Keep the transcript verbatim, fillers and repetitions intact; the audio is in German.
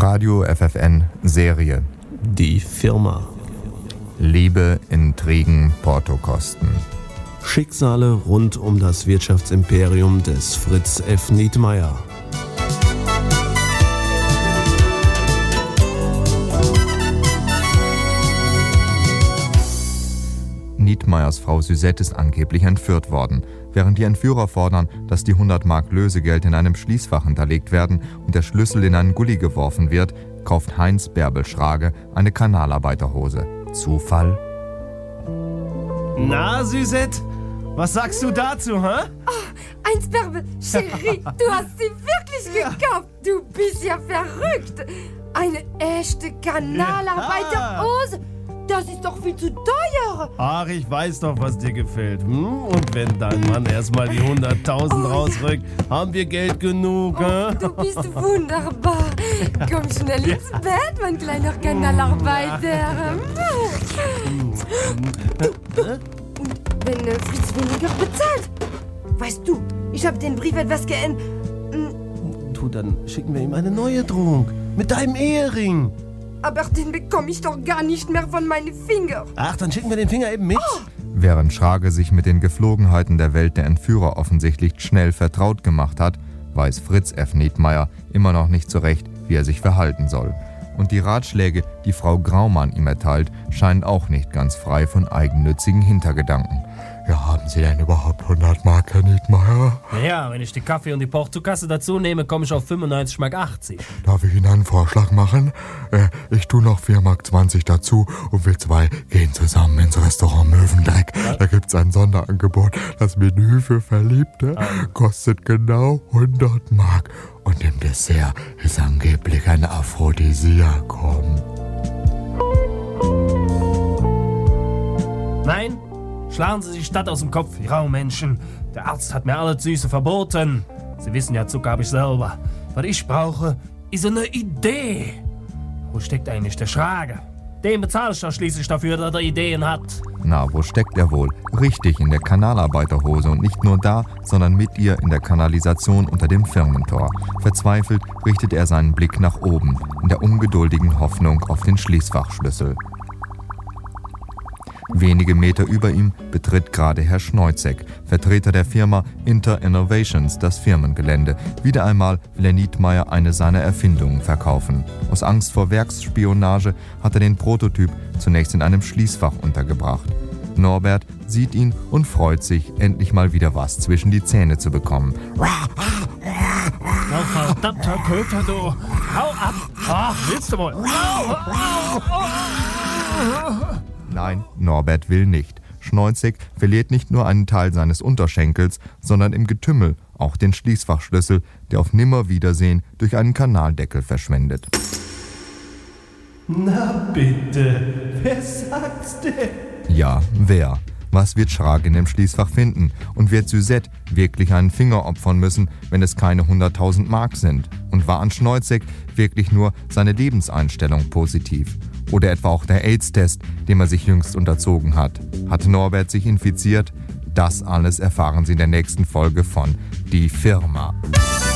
Radio F F N Serie Die Firma. Liebe, Intrigen, Portokosten. Schicksale rund um das Wirtschaftsimperium des Fritz F. Nietmeyer. Nietmeyers Frau Suzette ist angeblich entführt worden. Während die Entführer fordern, dass die hundert Mark Lösegeld in einem Schließfach hinterlegt werden und der Schlüssel in einen Gully geworfen wird, kauft Heinz Bärbel Schrage eine Kanalarbeiterhose. Zufall? Na, Suzette, was sagst du dazu, hä? Oh, Heinz Bärbel, Chérie, du hast sie wirklich gekauft. Du bist ja verrückt. Eine echte Kanalarbeiterhose. Das ist doch viel zu teuer. Ach, ich weiß doch, was dir gefällt. Hm? Und wenn dein Mann erstmal die hunderttausend oh, rausrückt, ja. haben wir Geld genug. Oh, du bist wunderbar. Komm schnell ins Bett, mein kleiner Kanalarbeiter. Du, du. Und wenn äh, Fritz weniger bezahlt, weißt du, ich habe den Brief etwas geändert. Du, dann schicken wir ihm eine neue Drohung. Mit deinem Ehering. Aber den bekomme ich doch gar nicht mehr von meinen Fingern. Ach, dann schicken wir den Finger eben mit. Oh. Während Schrage sich mit den Geflogenheiten der Welt der Entführer offensichtlich schnell vertraut gemacht hat, weiß Fritz F. Nietmeyer immer noch nicht zurecht, wie er sich verhalten soll. Und die Ratschläge, die Frau Graumann ihm erteilt, scheinen auch nicht ganz frei von eigennützigen Hintergedanken. Ja, haben Sie denn überhaupt hundert Mark, Herr Nietmeyer? Ja, wenn ich die Kaffee und die Portokasse dazu nehme, komme ich auf fünfundneunzig Mark achtzig. Darf ich Ihnen einen Vorschlag machen? Äh, ich tue noch vier Mark zwanzig dazu und wir zwei gehen zusammen ins Restaurant Möwendeck. Ja. Da gibt's ein Sonderangebot. Das Menü für Verliebte ah. kostet genau hundert Mark. Und im Dessert ist angeblich ein Aphrodisiakum. Nein? Schlagen Sie sich die Stadt aus dem Kopf, die Raumenschen. Der Arzt hat mir alles Süße verboten. Sie wissen ja, Zucker habe ich selber. Was ich brauche, ist eine Idee. Wo steckt eigentlich der Schrage? Den bezahle ich doch schließlich dafür, dass er Ideen hat. Na, wo steckt er wohl? Richtig, in der Kanalarbeiterhose und nicht nur da, sondern mit ihr in der Kanalisation unter dem Firmentor. Verzweifelt richtet er seinen Blick nach oben, in der ungeduldigen Hoffnung auf den Schließfachschlüssel. Wenige Meter über ihm betritt gerade Herr Schneuzek, Vertreter der Firma Inter Innovations, das Firmengelände. Wieder einmal will Herr Nietmeyer eine seiner Erfindungen verkaufen. Aus Angst vor Werksspionage hat er den Prototyp zunächst in einem Schließfach untergebracht. Norbert sieht ihn und freut sich, endlich mal wieder was zwischen die Zähne zu bekommen. Oh, verdammter Köter, du! Hau ab! Ach, willst du wohl? Au, au, au. Nein, Norbert will nicht. Schneuzig verliert nicht nur einen Teil seines Unterschenkels, sondern im Getümmel auch den Schließfachschlüssel, der auf Nimmerwiedersehen durch einen Kanaldeckel verschwindet. Na bitte, wer sagt's denn? Ja, wer? Was wird Schrage in dem Schließfach finden? Und wird Suzette wirklich einen Finger opfern müssen, wenn es keine hunderttausend Mark sind? Und war an Schneuzig wirklich nur seine Lebenseinstellung positiv? Oder etwa auch der AIDS-Test, dem er sich jüngst unterzogen hat? Hat Norbert sich infiziert? Das alles erfahren Sie in der nächsten Folge von Die Firma.